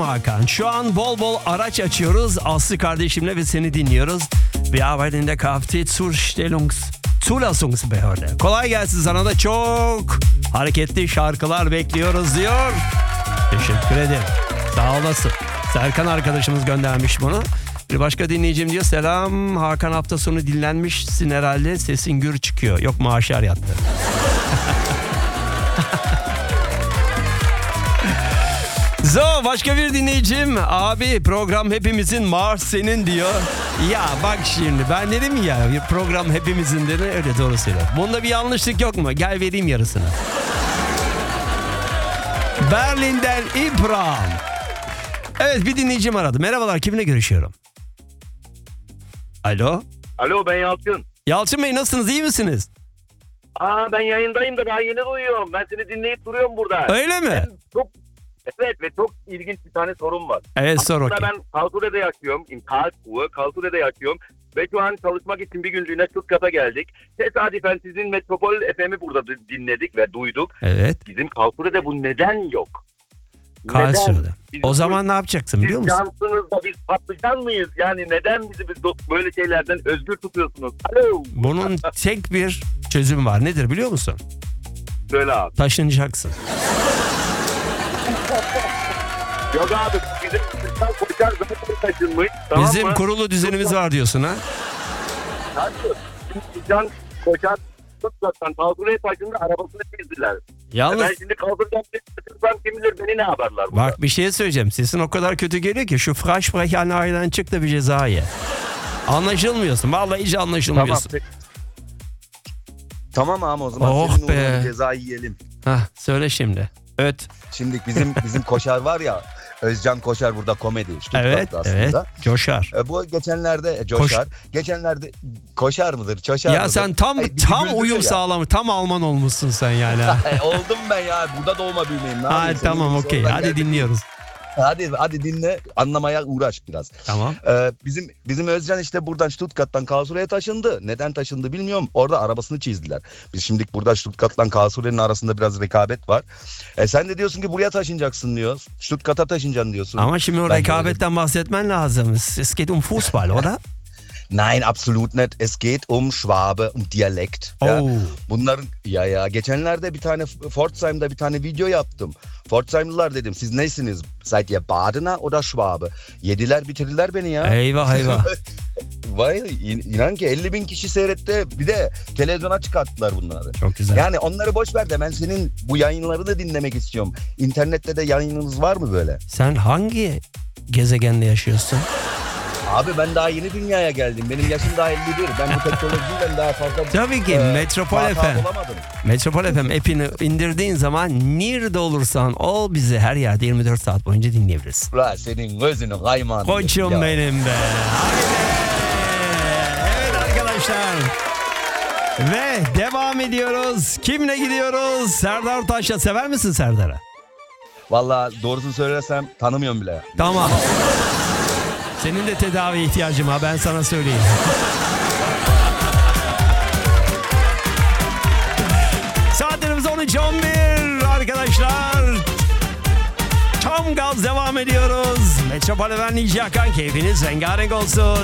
Hakan. Şu an bol bol araç açıyoruz. Aslı kardeşimle ve seni dinliyoruz. Wir arbeiten in der Kfz-Zulassungsbehörde. Kolay gelsin, sana da çok hareketli şarkılar bekliyoruz diyor. Teşekkür ederim. Sağ olasın. Serkan arkadaşımız göndermiş bunu. Bir başka dinleyicim diyor, selam Hakan, hafta sonu dinlenmişsin herhalde, sesin gür çıkıyor. Yok, maaşlar yattı. Başka bir dinleyicim, abi program hepimizin, maaş senin diyor. Ya bak şimdi ben dedim ya, bir program hepimizin dedi, öyle doğru söylüyor. Bunda bir yanlışlık yok mu? Gel vereyim yarısını. Berlin'den İbrahim. Evet, bir dinleyicim aradı. Merhabalar, kiminle görüşüyorum? Alo. Alo, ben Yalçın. Yalçın Bey, nasılsınız, iyi misiniz? Ben yayındayım da daha yeni duyuyorum. Ben seni dinleyip duruyorum burada. Öyle mi? Evet, ve çok ilginç bir tane sorum var. Evet, sor Aslında bakayım. ben Karlsruhe'de yaşıyorum. Karlsruhe'de yaşıyorum. Ve şu an çalışmak için bir günlüğüne Stuttgart'a geldik. Tesadüfen sizin Metropol FM'i burada dinledik ve duyduk. Evet. Bizim Karlsruhe'de bu neden yok? Karlsruhe'de. Biz O zaman ne yapacaksın biliyor musun? Siz cansınız da biz patlıcan mıyız? Yani neden bizi böyle şeylerden özgür tutuyorsunuz? Alo. Bunun tek bir çözümü var. Nedir biliyor musun? Söyle abi. Taşınacaksın. Yok abi, bizim koçar zaten taşınmış. Tamam Bizim mı? kurulu düzenimiz var diyorsun ha? Can koçar Stuttgart'tan Karlsruhe'ye taşındı, arabasını çizdiler. Yalnız Ben şimdi Karlsruhe'den taşınsam kim bilir beni ne yaparlar burada. bak, bir şey söyleyeceğim. Sesin o kadar kötü geliyor ki şu Freisprechernay'dan çık da bir ceza ye. Anlaşılmıyorsun. Vallahi hiç anlaşılmıyorsun. Tamam ama o zaman Oh senin be. uğruna bir ceza yiyelim. Hah, söyle şimdi. Öt. Şimdi bizim Koşar var ya, Özcan Koşar burada komedi. Evet, aslında. evet. Coşar. Bu geçenlerde Coşar. Geçenlerde Koşar mıdır? Çoşar Ya mıdır? sen tam Bizi güldürüyor uyum ya. sağlamış. Tam Alman olmuşsun sen yani. Oldum ben ya. Burada doğma büyümeyim. Ha, tamam, okey. Hadi dinliyoruz. Hadi dinle, anlamaya uğraş biraz. Tamam. Bizim Özcan işte buradan Stuttgart'tan Karlsruhe'ye taşındı. Neden taşındı bilmiyorum. Orada arabasını çizdiler. Biz şimdi burada Stuttgart'tan Karlsruhe'nin arasında biraz rekabet var. Sen de diyorsun ki buraya taşınacaksın diyor. Stuttgart'a taşınacaksın diyorsun. Ama şimdi o Ben rekabetten bahsetmen lazım. Es geht um Fußball, oder? Nein, absolut nicht. Es geht um Schwabe, um Dialekt. Ya. Oh. Bunların geçenlerde bir tane Pforzheim'da bir tane video yaptım. Pforzheimlılar dedim, siz nesiniz? Seid ihr Badener oder Schwabe? Yediler bitirdiler beni ya. Eyvah eyvah. Vay, inan ki 50.000 kişi seyretti. Bir de televizyona çıkarttılar bunları. Çok güzel. Yani onları boş ver de ben senin bu yayınlarını dinlemek istiyorum. İnternette de yayınınız var mı böyle? Sen hangi gezegende yaşıyorsun? Abi ben daha yeni dünyaya geldim. Benim yaşım daha 51. Ben bu teknolojiyle daha fazla... Tabii ki Metropol FM. Olamadım. Metropol FM app'ini indirdiğin zaman nerede olursan ol, bizi her yerde 24 saat boyunca dinleyebilirsin. Ulan senin gözünün kaymağını. Koçum ya. benim be. Haydi. Evet arkadaşlar. Ve devam ediyoruz. Kimle gidiyoruz? Serdar Taş'la. Sever misin Serdar'ı? Vallahi doğrusunu söylersem tanımıyorum bile. Tamam. Senin de tedavi ihtiyacın var, ben sana söyleyeyim. Saatlerimiz 13:11 arkadaşlar. Tam gaz devam ediyoruz. Metropol Efendi Hakan, keyfiniz rengarenk olsun.